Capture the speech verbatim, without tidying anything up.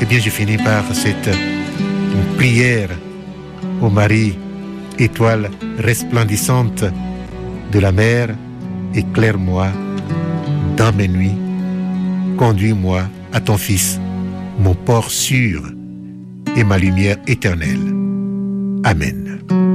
Eh bien, je finis par cette prière ô Marie, étoile resplendissante de la mer, éclaire-moi dans mes nuits, conduis-moi à ton Fils, mon port sûr et ma lumière éternelle. Amen.